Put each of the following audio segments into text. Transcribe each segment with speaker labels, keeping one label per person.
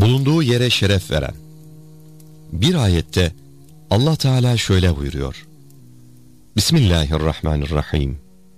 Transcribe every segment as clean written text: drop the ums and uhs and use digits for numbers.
Speaker 1: bulunduğu yere şeref veren. Bir ayette Allah Teala şöyle buyuruyor. Bismillahirrahmanirrahim.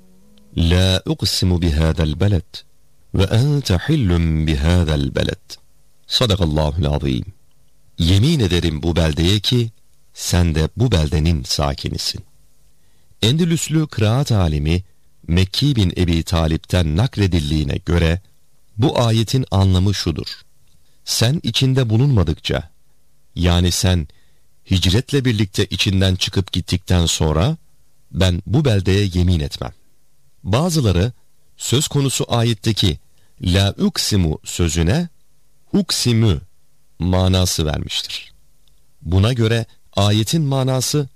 Speaker 1: La uqsimu bihadal beled ve ente hillun bihadal beled. Sadakallahul azim. Yemin ederim bu beldeye ki sen de bu beldenin sakinisin. Endülüslü kıraat alimi Mekki bin Ebi Talip'ten nakledildiğine göre bu ayetin anlamı şudur. Sen içinde bulunmadıkça, yani sen hicretle birlikte içinden çıkıp gittikten sonra ben bu beldeye yemin etmem. Bazıları söz konusu ayetteki la uksimu sözüne uksimü manası vermiştir. Buna göre ayetin manası,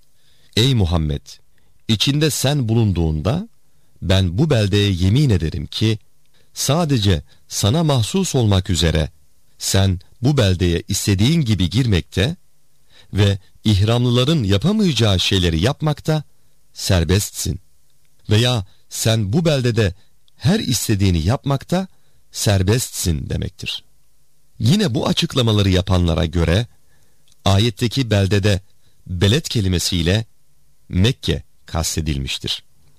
Speaker 1: ey Muhammed, içinde sen bulunduğunda ben bu beldeye yemin ederim ki sadece sana mahsus olmak üzere sen bu beldeye istediğin gibi girmekte ve ihramlıların yapamayacağı şeyleri yapmakta serbestsin. Veya sen bu beldede her istediğini yapmakta serbestsin demektir. Yine bu açıklamaları yapanlara göre ayetteki beldede beled kelimesiyle Mekke kastedilmiştir.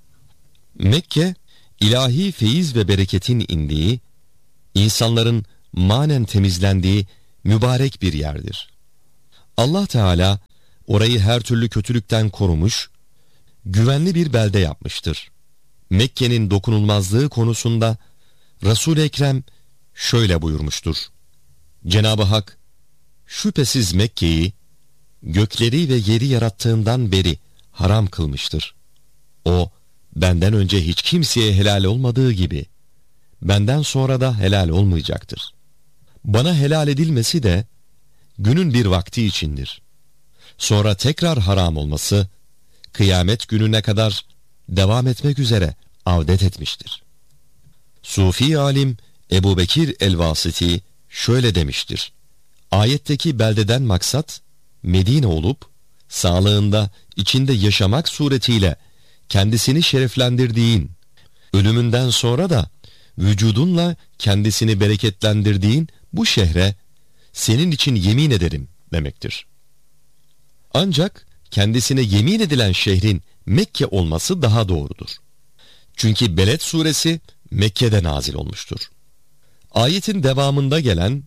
Speaker 1: Mekke, ilahi feyiz ve bereketin indiği, insanların manen temizlendiği mübarek bir yerdir. Allah Teala orayı her türlü kötülükten korumuş, güvenli bir belde yapmıştır. Mekke'nin dokunulmazlığı konusunda Resul-i Ekrem şöyle buyurmuştur. Cenab-ı Hak, şüphesiz Mekke'yi gökleri ve yeri yarattığından beri haram kılmıştır. O, benden önce hiç kimseye helal olmadığı gibi, benden sonra da helal olmayacaktır. Bana helal edilmesi de günün bir vakti içindir. Sonra tekrar haram olması, kıyamet gününe kadar devam etmek üzere avdet etmiştir. Sufi alim Ebu Bekir el-Vasiti şöyle demiştir. Ayetteki beldeden maksat, Medine olup, sağlığında içinde yaşamak suretiyle kendisini şereflendirdiğin, ölümünden sonra da vücudunla kendisini bereketlendirdiğin bu şehre senin için yemin ederim demektir. Ancak kendisine yemin edilen şehrin Mekke olması daha doğrudur. Çünkü Beled suresi Mekke'de nazil olmuştur. Ayetin devamında gelen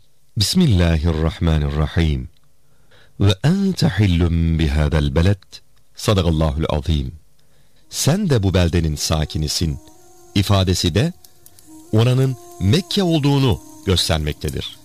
Speaker 1: Bismillahirrahmanirrahim ve ente hillun bihadal beled sadakallahul azim. Sen de bu beldenin sakinisin ifadesi de oranın Mekke olduğunu göstermektedir.